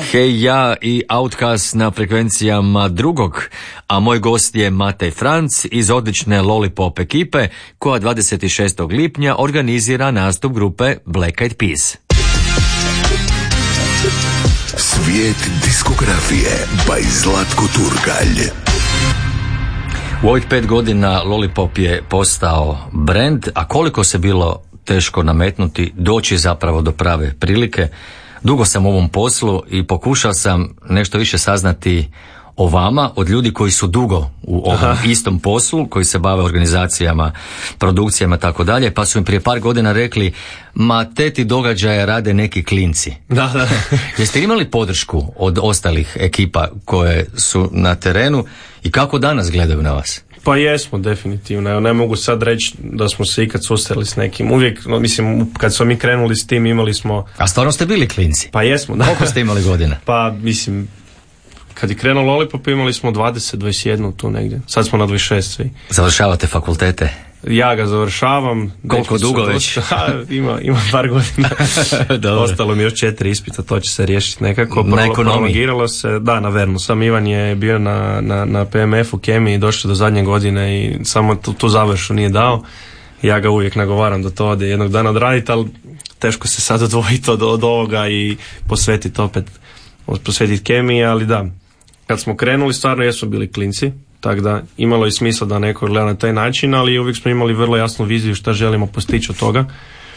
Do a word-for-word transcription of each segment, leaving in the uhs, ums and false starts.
Hej ja i Outcast na frekvencijama drugog, a moj gost je Matej Franc iz odlične Lollipop ekipe koja dvadeset šestog lipnja organizira nastup grupe Black Eyed Peas. Svijet diskografije by Zlatko Turkalj. U ovih pet godina Lollipop je postao brand, a koliko se bilo teško nametnuti, doći zapravo do prave prilike. Dugo sam u ovom poslu i pokušao sam nešto više saznati o vama od ljudi koji su dugo u ovom Aha. istom poslu, koji se bave organizacijama, produkcijama, tako dalje, pa su im prije par godina rekli, ma te ti događaje rade neki klinci. Da, da. Jeste imali podršku od ostalih ekipa koje su na terenu i kako danas gledaju na vas? Pa jesmo, definitivno. Evo, ne mogu sad reći da smo se ikad susreli s nekim. Uvijek, no, mislim, kad smo mi krenuli s tim, imali smo... A stvarno ste bili klinci? Pa jesmo, da. Koliko ste imali godina? Pa, mislim, kad je krenuo Lollipop, imali smo dvadeset, dvadeset jedan tu negdje. Sad smo na dvadeset šest svi. Završavate fakultete? Ja ga završavam. Koliko dugo već? ima, ima par godina. Ostalo mi još četiri ispita, to će se riješiti nekako. Na ekonomiji? Se, da, na Vernu. Sam Ivan je bio na, na, na P M F-u kemiji, došao do zadnje godine i samo tu, tu završu nije dao. Ja ga uvijek nagovaram da to ode jednog dana odraditi, ali teško se sad odvojiti od, od ovoga i posvetiti opet, posvetiti kemiji, ali da. Kad smo krenuli, stvarno jesmo bili klinci. Tako da imalo je smisla da neko gleda na taj način, ali uvijek smo imali vrlo jasnu viziju šta želimo postići od toga.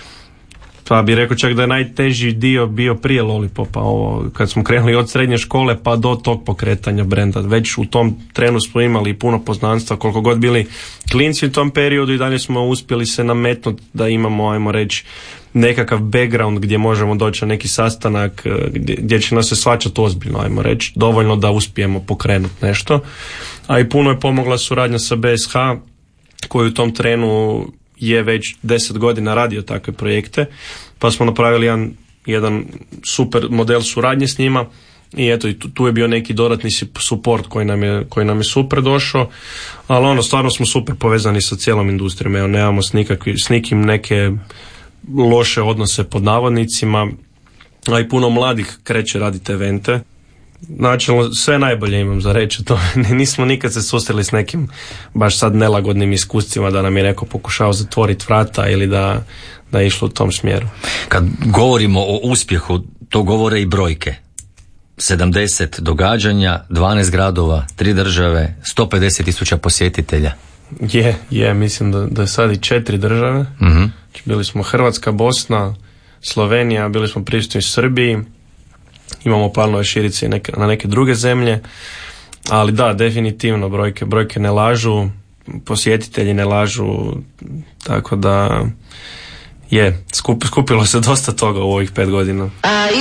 Pa bih rekao čak da je najteži dio bio prije Lollipopa, ovo, kad smo krenuli od srednje škole pa do tog pokretanja brenda. Već u tom trenu smo imali puno poznanstva, koliko god bili klinci u tom periodu i dalje smo uspjeli se nametnuti da imamo, ajmo reći, nekakav background gdje možemo doći na neki sastanak gdje, gdje će nas se shvaćati ozbiljno, ajmo reći, dovoljno da uspijemo pokrenuti nešto. A i puno je pomogla suradnja sa B S H koji u tom trenu je već deset godina radio takve projekte, pa smo napravili jedan, jedan super model suradnje s njima i eto, i tu, tu je bio neki dodatni support koji nam je, koji nam je super došao, ali ono, stvarno smo super povezani sa cijelom industrijom, evo, nemamo s, nikakvi, s nikim neke loše odnose pod navodnicima, a i puno mladih kreće raditi evente. Načelno sve najbolje imam za reći, to nismo nikad se susreli s nekim baš sad nelagodnim iskustvima da nam je neko pokušao zatvoriti vrata ili da, da je išlo u tom smjeru. Kad govorimo o uspjehu, to govore i brojke. sedamdeset događanja, dvanaest gradova, tri države, sto pedeset tisuća posjetitelja. Je, je, mislim da, da je sad i četiri države. Mm-hmm. Bili smo Hrvatska, Bosna, Slovenija, bili smo prisutni u Srbiji. Imamo planove širiti se neke, na neke druge zemlje, ali da, definitivno brojke, brojke ne lažu, posjetitelji ne lažu, tako da je, skup, skupilo se dosta toga u ovih pet godina.